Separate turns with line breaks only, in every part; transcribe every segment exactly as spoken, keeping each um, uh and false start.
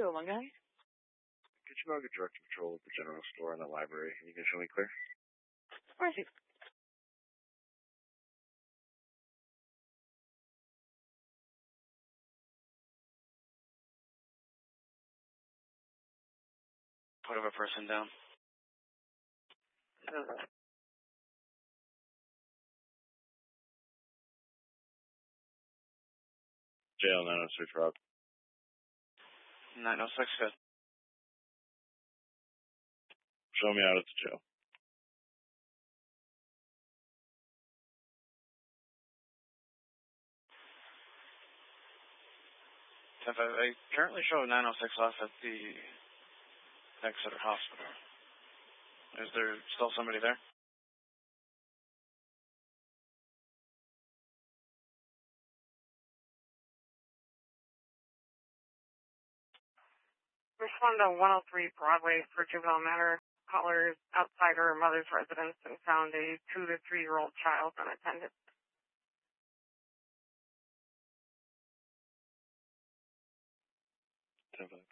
two oh one, guy.
Could you log a direct control of the general store and the library, and you can show me clear?
Where is he?
Put a person down.
Uh,
Jail nine oh six, Rob.
nine oh six, good.
Show me out at the jail.
ten five, I currently show nine oh six off at the Exeter Hospital. Is there still somebody there?
Respond to one oh three Broadway for juvenile matter. Callers outside her mother's residence and found a two to three year old child unattended.
ten five.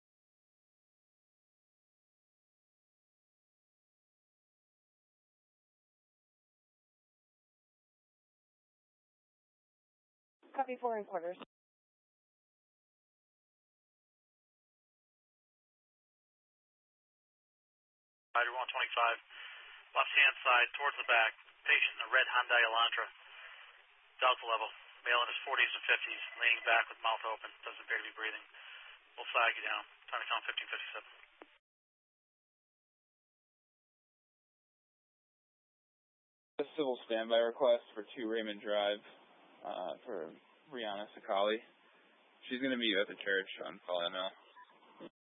Copy four in quarters.
Rider one twenty-five, left-hand side towards the back, patient in a red Hyundai Elantra, Delta level, male in his forties and fifties, leaning back with mouth open, doesn't appear to be breathing. We'll flag you down. Time to count fifteen fifty-seven.
A civil standby request for two Raymond Drive uh, for Rihanna Sakali. She's going to meet you at the church on Fallen Mill.